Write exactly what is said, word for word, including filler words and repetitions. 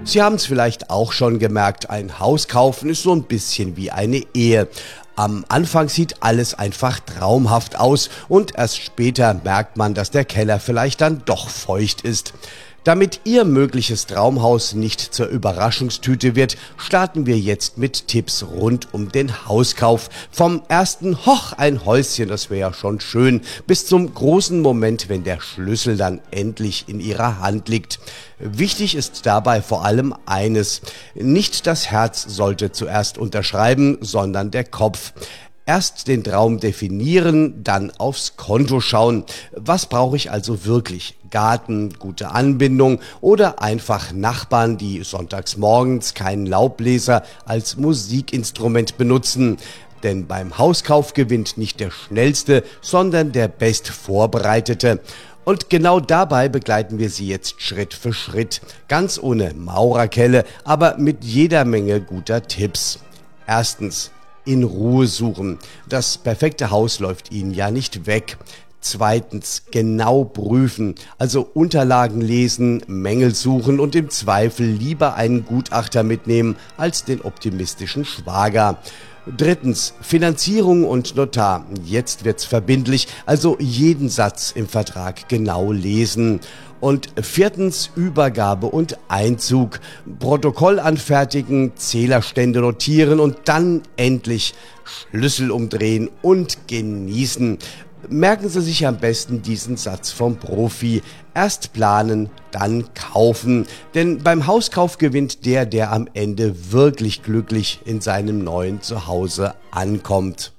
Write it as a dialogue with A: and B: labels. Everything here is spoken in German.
A: Sie haben es vielleicht auch schon gemerkt, ein Haus kaufen ist so ein bisschen wie eine Ehe. Am Anfang sieht alles einfach traumhaft aus und erst später merkt man, dass der Keller vielleicht dann doch feucht ist. Damit Ihr mögliches Traumhaus nicht zur Überraschungstüte wird, starten wir jetzt mit Tipps rund um den Hauskauf. Vom ersten Hoch, ein Häuschen, das wäre ja schon schön, bis zum großen Moment, wenn der Schlüssel dann endlich in Ihrer Hand liegt. Wichtig ist dabei vor allem eines: Nicht das Herz sollte zuerst unterschreiben, sondern der Kopf. Erst den Traum definieren, dann aufs Konto schauen. Was brauche ich also wirklich? Garten, gute Anbindung oder einfach Nachbarn, die sonntags morgens keinen Laubbläser als Musikinstrument benutzen? Denn beim Hauskauf gewinnt nicht der Schnellste, sondern der Bestvorbereitete. Und genau dabei begleiten wir Sie jetzt Schritt für Schritt. Ganz ohne Maurerkelle, aber mit jeder Menge guter Tipps. Erstens: In Ruhe suchen. Das perfekte Haus läuft Ihnen ja nicht weg. Zweitens: Genau prüfen, also Unterlagen lesen, Mängel suchen und im Zweifel lieber einen Gutachter mitnehmen als den optimistischen Schwager. Drittens: Finanzierung und Notar. Jetzt wird's verbindlich, also jeden Satz im Vertrag genau lesen. Und viertens: Übergabe und Einzug. Protokoll anfertigen, Zählerstände notieren und dann endlich Schlüssel umdrehen und genießen. Merken Sie sich am besten diesen Satz vom Profi: Erst planen, dann kaufen. Denn beim Hauskauf gewinnt der, der am Ende wirklich glücklich in seinem neuen Zuhause ankommt.